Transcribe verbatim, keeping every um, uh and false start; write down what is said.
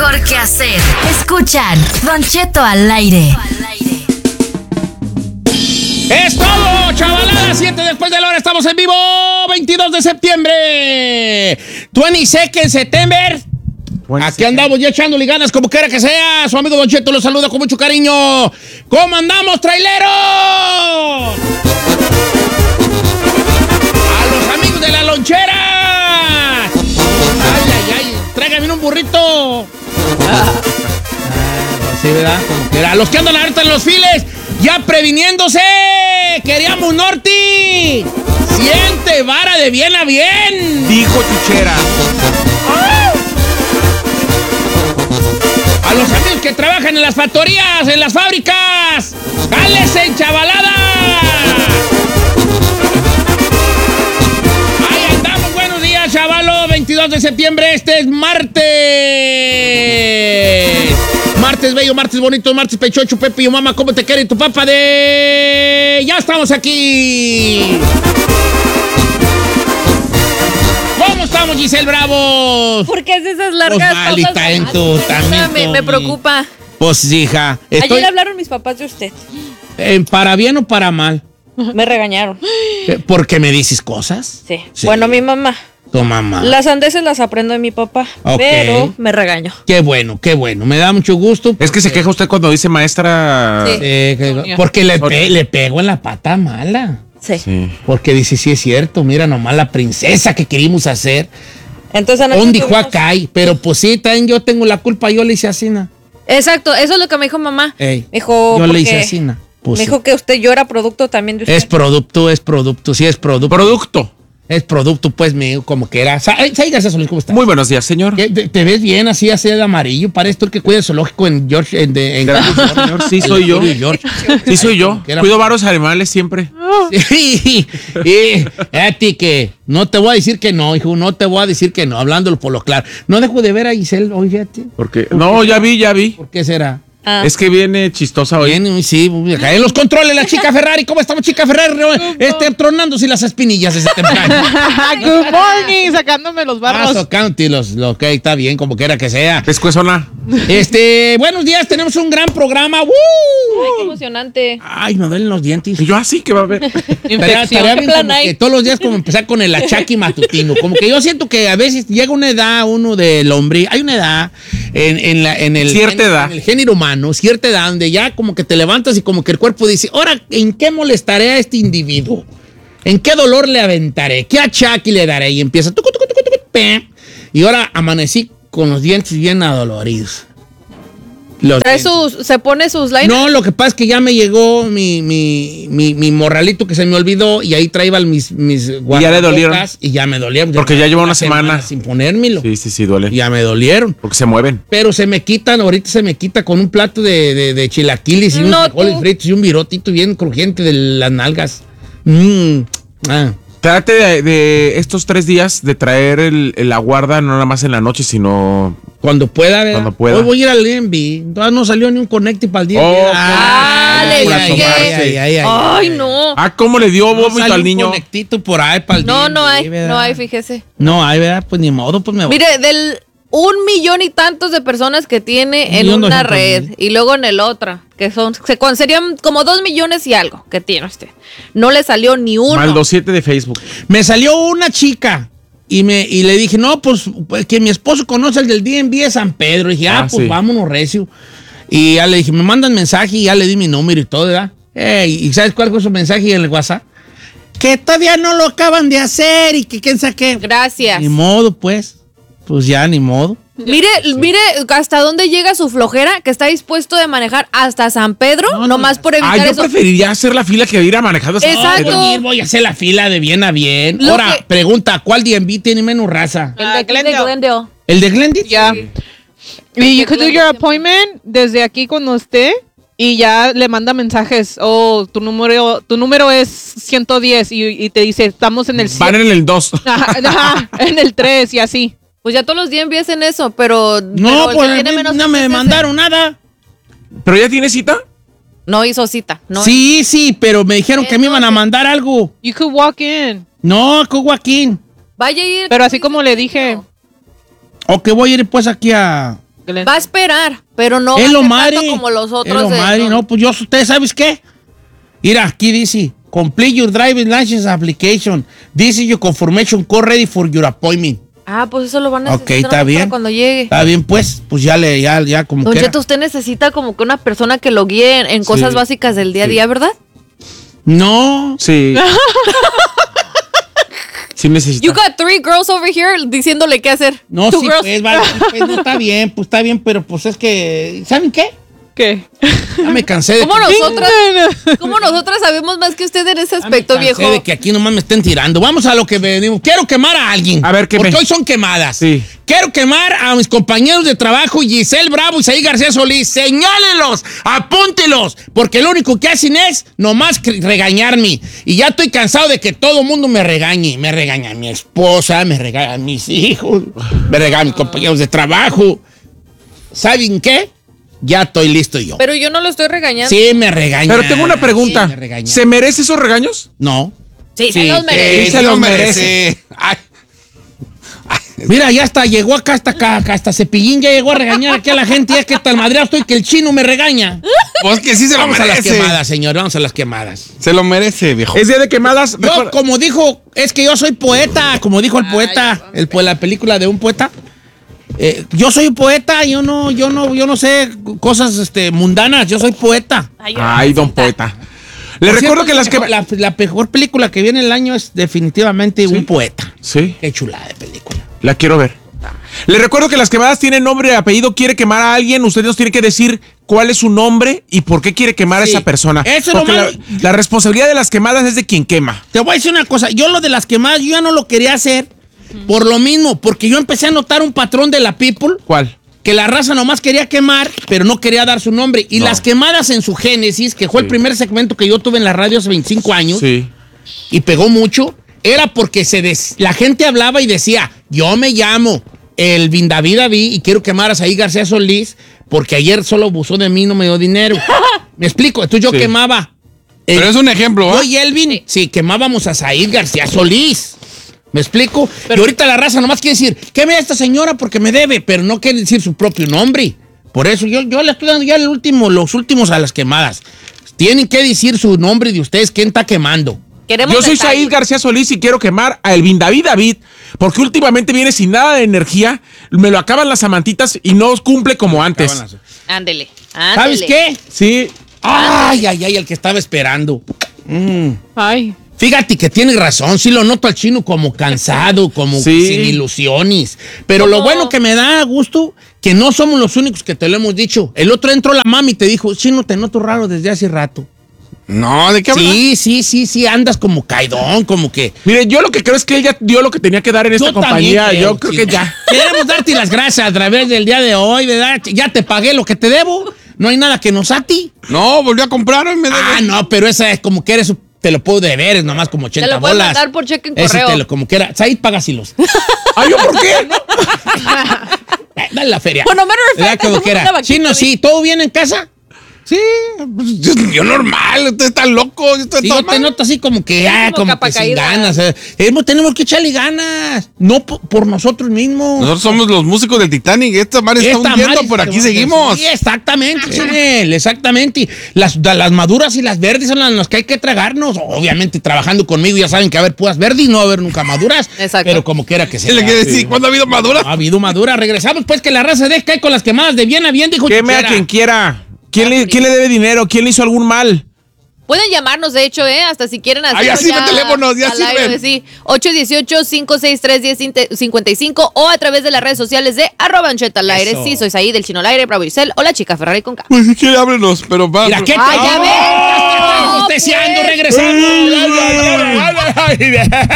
mejor que hacer. Escuchan Don Cheto al aire. Es todo, chavalada. siete después de la hora, estamos en vivo. veintidós de septiembre. veintidós September. Aquí andamos ya echándole ganas como quiera que sea. Su amigo Don Cheto lo saluda con mucho cariño. ¿Cómo andamos, traileros? A los amigos de la lonchera. Ay, ay, ay. Tráigame un burrito. Ah, así, ¿verdad? Como quiera. A los que andan ahorita en los files, ya previniéndose. Queríamos Norti. Siente vara de bien a bien. Dijo Chuchera. ¡Oh! A los amigos que trabajan en las factorías, en las fábricas. ¡Jálese, chavalada! Ahí andamos, buenos días, chavalo. veintidós de septiembre, este es martes. Martes bello, martes bonito, martes pechocho, Pepe y mamá, ¿cómo te quiere tu papá de...? ¡Ya estamos aquí! ¿Cómo estamos, Giselle Bravo? ¿Por qué haces esas largas pues malita pausas? en tu también. Me, me preocupa. Pues, hija. Estoy... Ayer hablaron mis papás de usted. Eh, ¿Para bien o para mal? Me regañaron. ¿Por qué me dices cosas? Sí. sí. Bueno, mi mamá. Tu mamá. Las sandeces las aprendo de mi papá, okay. Pero me regañó. Qué bueno, qué bueno. Me da mucho gusto. Es que se queja usted cuando dice maestra... Sí. Eh, que, porque le, pe le pego en la pata mala. Sí. sí. Porque dice, sí es cierto, mira nomás la princesa que queríamos hacer. Entonces, ¿dónde dijo acá? Pero pues sí, también yo tengo la culpa, yo le hice así, ¿no? Exacto, eso es lo que me dijo mamá. Ey, me dijo, yo le hice así, ¿no? Pues me sí. dijo que usted, yo era producto también de usted. Es producto, es producto, sí es producto. Producto. Es producto, pues, mío, como que era. Sáigase, Solís, ¿cómo estás? Muy buenos días, señor. Te, te ves bien así, así de amarillo. Parece tú el que cuida el zoológico en George. En, de, en señor, sí soy yo. George. Sí soy yo. Cuido varios animales siempre. Sí. Y a ti que no te voy a decir que no, hijo. No te voy a decir que no, hablándolo por lo claro. No dejo de ver a Giselle hoy, fíjate. ¿Por qué? No, ya vi, ya vi. ¿Por qué será? Ah. Es que viene chistosa hoy. Viene, sí, acá en los controles la chica Ferrari. ¿Cómo estamos, chica Ferrari? Este, tronándose las espinillas desde temprano. Good morning, sacándome los barros. Ah, sacándote los, lo que está bien, como quiera que sea. Pescuezona. Este, buenos días, tenemos un gran programa. ¡Woo! Ay, qué emocionante. Ay, me duelen los dientes. Y yo así que va a haber. Estaría, estaría bien como que todos los días como empezar con el achaque matutino. Como que yo siento que a veces llega una edad, uno del hombre, hay una edad en, en, la, en el... Cierta en, edad. En el género humano, cierta edad, donde ya como que te levantas y como que el cuerpo dice, ahora, ¿en qué molestaré a este individuo? ¿En qué dolor le aventaré? ¿Qué achaque le daré? Y empieza, tucu, tucu, tucu, tucu, pam. Y ahora amanecí con los dientes bien adoloridos. Trae sus, se pone sus lines. No, lo que pasa es que ya me llegó mi, mi, mi, mi morralito que se me olvidó y ahí traía mis, mis y ya le dolieron. Y ya me dolieron. Porque ya lleva una semana. semana sin ponérmelo. Sí, sí, sí, duele. Ya me dolieron. Porque se mueven. Pero se me quitan, ahorita se me quita con un plato de, de, de chilaquiles y no, unos frijoles fritos y un virotito bien crujiente de las nalgas. Mmm. Ah. Trate de, de estos tres días de traer el, el, la guarda no nada más en la noche, sino... Cuando pueda, ¿verdad? Cuando pueda. Hoy voy a ir al D M V. Todavía no salió ni un connect para el día. Oh, ah, ay, le ay, dije. ay, ay, ay, ay, ay, no. Ah, ¿cómo le dio vómito no al niño? Un conectito por ahí para el No, D M V, no hay, ¿verdad? no hay, fíjese. No hay, ¿verdad? Pues ni modo, pues me voy. Mire, del... un millón y tantos de personas que tiene en una red y luego en el otra, que son, se, serían como dos millones y algo que tiene usted. No le salió ni uno. Maldo siete de Facebook. Me salió una chica y me y le dije, no, pues, pues que mi esposo conoce el del D M V de San Pedro. Y dije, ah, ah pues sí. Vámonos, recio. Y ya le dije, me mandan mensaje y ya le di mi número y todo, ¿verdad? Hey, ¿y sabes cuál fue su mensaje en el WhatsApp? Que todavía no lo acaban de hacer y que quién sabe qué. Gracias. Ni modo, pues. Pues ya, ni modo. Mire, sí. mire hasta dónde llega su flojera, que está dispuesto de manejar hasta San Pedro, no, nomás no, por evitar ah, yo eso. preferiría hacer la fila que ir a manejar hasta Exacto. San Pedro. Voy a hacer la fila de bien a bien. Lo Ahora, que... pregunta, ¿cuál D M V tiene menos raza? El de Glendale. Glendale. ¿El de Glendale? Ya. Yeah. Y you could do your appointment desde aquí cuando esté y ya le manda mensajes. Oh, tu número, tu número es ciento diez y, y te dice, estamos en el Van en el dos. Ajá, ajá, en el tres y así. Pues ya todos los D M V hacen eso, pero... No, pero pues tiene menos no me mandaron nada. ¿Pero ya tiene cita? No hizo cita. No sí, hizo. sí, pero me dijeron eh, que me iban a mandar algo. You could walk in. No, con Joaquín. Vaya a ir. Pero así como le dije. O que voy a ir pues aquí a... Va a esperar, pero no Es va a lo ser madre. tanto como los Es otros. lo de- madre. No, pues yo, ¿ustedes sabes qué? Mira, aquí dice, complete your driving license application. This is your confirmation code ready for your appointment. Ah, pues eso lo van a Ok, necesitar está para bien. cuando llegue. Está bien, pues, pues ya le, ya, ya como Don que. Cheto, usted necesita como que una persona que lo guíe en, en cosas Sí. básicas del día a Sí. día, ¿verdad? No. Sí. Sí necesita. You got three girls over here diciéndole qué hacer. No, Two sí, girls. pues, vale, sí, pues, no está bien, pues está bien, pero pues es que, ¿saben qué? ¿Qué? Ya me cansé de ¿Cómo que, nosotras, ¿Cómo nosotras sabemos más que usted en ese ya me aspecto, cansé viejo? de que aquí nomás me estén tirando. Vamos a lo que venimos. Quiero quemar a alguien. A ver, ¿qué Porque me- hoy son quemadas. Sí. Quiero quemar a mis compañeros de trabajo, Giselle Bravo y Isaí García Solís. Señálenlos, apúntelos, porque lo único que hacen es nomás que- regañarme. Y ya estoy cansado de que todo el mundo me regañe. Me regaña mi esposa, me regaña mis hijos, me regañan mis compañeros de trabajo. ¿Saben qué? Ya estoy listo yo. Pero yo no lo estoy regañando. Sí, me regañan. Pero tengo una pregunta. Sí, me regañan. ¿Se merece esos regaños? No. Sí, se Sí, los merece. sí, se los merece. Ay. Ay, mira, ya hasta llegó acá, hasta acá, acá, hasta Cepillín ya llegó a regañar aquí a la gente. Y es que tan madreado estoy que el chino me regaña. Pues que sí se lo Vamos a las merece. quemadas, señor, vamos a las quemadas. Se lo merece, viejo. Es día de quemadas. Yo, Recuerda- como dijo, es que yo soy poeta, como dijo el poeta, el, po- la película de un poeta. Eh, yo soy poeta, yo no, yo no, yo no sé cosas este, mundanas, yo soy poeta. Ay, don poeta. Le Por recuerdo cierto, que las la, quemadas. la, la mejor película que viene el año es definitivamente Un Poeta. Sí, Qué chulada de película. la quiero ver. Le recuerdo que las quemadas tienen nombre y apellido. Quiere quemar a alguien, usted nos tiene que decir cuál es su nombre y por qué quiere quemar Sí. a esa persona. Eso es lo Porque la, malo. la responsabilidad de las quemadas es de quien quema. Te voy a decir una cosa, yo lo de las quemadas, yo ya no lo quería hacer por lo mismo, porque yo empecé a notar un patrón de la people, ¿Cuál? que la raza nomás quería quemar, pero no quería dar su nombre. Y No. las quemadas en su génesis, que fue el Sí. primer segmento que yo tuve en la radio hace veinticinco años, Sí. y pegó mucho, era porque se des- la gente hablaba y decía, yo me llamo el Vindaví David y quiero quemar a Saí García Solís porque ayer solo abusó de mí y no me dio dinero. ¿Me explico? Entonces yo Sí. quemaba. eh, Pero es un ejemplo, ¿ah? yo y Elvin, sí. quemábamos a Saí García Solís. ¿Me explico? y ahorita la raza nomás quiere decir, queme a esta señora porque me debe, pero no quiere decir su propio nombre. Por eso yo, yo le estoy dando ya el último, los últimos a las quemadas. Tienen que decir su nombre de ustedes, quién está quemando. Queremos Yo soy detalles. Said García Solís y quiero quemar a Elvin David David porque últimamente viene sin nada de energía, me lo acaban las amantitas y no cumple como antes. Ándele, ¿Sabes ándele. qué? Sí. Ay, ay, ay, el que estaba esperando. Mm. Ay. Fíjate que tiene razón, sí lo noto al chino como cansado, como Sí. sin ilusiones. Pero lo Como- bueno que me da gusto, que no somos los únicos que te lo hemos dicho. El otro entró la mami y te dijo, chino, te noto raro desde hace rato. No, ¿de qué hablas? Sí, sí, sí, sí, andas como caidón, como que... Mire, yo lo que creo es que él ya dio lo que tenía que dar en esta Yo también compañía. creo, yo creo chino. que ya. Queremos darte las gracias a través del día de hoy, ¿verdad? Ya te pagué lo que te debo, no hay nada que nos ati. No, volvió a comprar y me debe. Ah, no, pero esa es como que eres, te lo puedo deber, es nomás como ochenta Te lo puedes bolas. mandar por cheque en Ese correo. te lo, como quiera. Said, págasilos. Ay, ¿yo por qué? Eh, Dale la feria. Bueno, matter of ¿Verdad? fact, Como una quiera. vaquita Sí, no, de- sí, ¿todo bien en casa? Sí, pues, yo, yo normal, usted está loco, yo estoy Sí, todo yo te mal. noto así como que, Eres ah, como como, capa que sin caída. ganas. eh. Hemos- tenemos que echarle ganas. No po- por nosotros mismos. Nosotros somos los músicos del Titanic, esta madre está Esta hundiendo, madre por se aquí va- seguimos. Sí, exactamente, Chinel, exactamente. Las, da- las maduras y las verdes son las, las que hay que tragarnos. Obviamente, trabajando conmigo, ya saben que va a haber puras verdes y no va a haber nunca maduras. Exacto. Pero como quiera que ¿Qué sea. le quiere decir? ¿Cuándo ha habido madura? Ha habido madura. Regresamos, pues, que la raza de cae con las quemadas de bien a bien, dijo Queme a Chuchera. quien quiera. ¿Quién le, ¿Quién le debe dinero? ¿Quién le hizo algún mal? Pueden llamarnos, de hecho, ¿eh? Hasta si quieren hacer. Ah, ya sirven teléfonos, ya sirven. Sí, ocho uno ocho, cinco seis tres, uno cero cinco cinco o a través de las redes sociales de arroba Ancheta al aire. Eso. Sí, soy Saí del Chino al aire, Bravo Isel o la chica Ferrari con K. Pues si quiere, háblenos, pero va. Mira, ¿qué te Ah, ya ves. ¡Oh! ¡Estamos deseando! pues. ¡Regresamos!